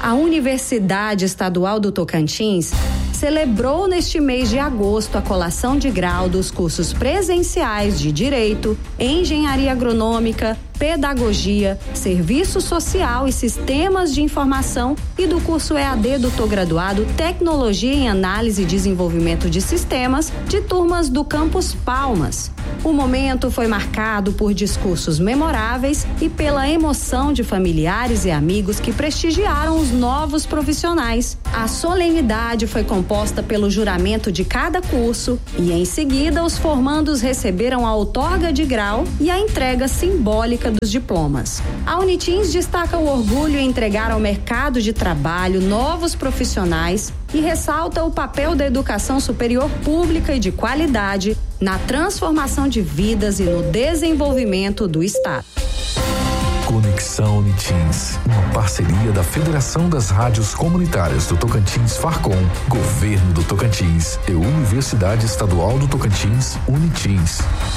A Universidade Estadual do Tocantins celebrou neste mês de agosto a colação de grau dos cursos presenciais de Direito, Engenharia Agronômica, Pedagogia, Serviço Social e Sistemas de Informação e do curso EAD Doutor Graduado Tecnologia em Análise e Desenvolvimento de Sistemas de turmas do Campus Palmas. O momento foi marcado por discursos memoráveis e pela emoção de familiares e amigos que prestigiaram os novos profissionais. A solenidade foi composta pelo juramento de cada curso e, em seguida, os formandos receberam a outorga de grau e a entrega simbólica dos diplomas. A Unitins destaca o orgulho em entregar ao mercado de trabalho novos profissionais e ressalta o papel da educação superior pública e de qualidade na transformação de vidas e no desenvolvimento do Estado. Conexão Unitins, uma parceria da Federação das Rádios Comunitárias do Tocantins Farcom, Governo do Tocantins e Universidade Estadual do Tocantins, Unitins.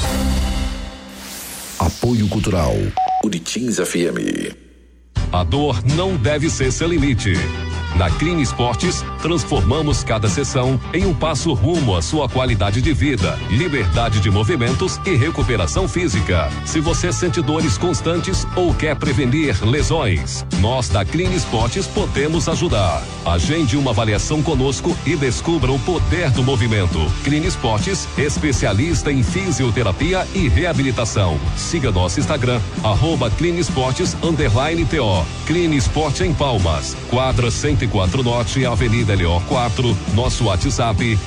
Apoio Cultural, Unitins FM. A dor não deve ser seu limite. Na Clean Esportes, transformamos cada sessão em um passo rumo à sua qualidade de vida, liberdade de movimentos e recuperação física. Se você sente dores constantes ou quer prevenir lesões, nós da Clean Esportes podemos ajudar. Agende uma avaliação conosco e descubra o poder do movimento. Clean Esportes, especialista em fisioterapia e reabilitação. Siga nosso Instagram, @CleanEsportes_TO. Clean Esporte em Palmas, quadra 104 Norte, Avenida Elior 4, nosso WhatsApp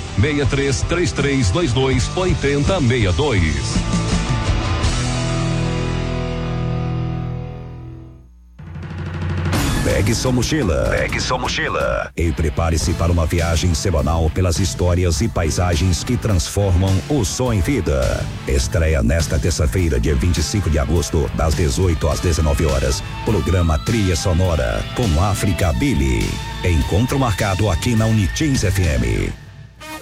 6333228062. Pegue sua mochila. Pegue sua mochila. E prepare-se para uma viagem semanal pelas histórias e paisagens que transformam o som em vida. Estreia nesta terça-feira, dia 25 de agosto, das 18 às 19 horas. Programa Trilha Sonora com África Billy. Encontro marcado aqui na Unitins FM.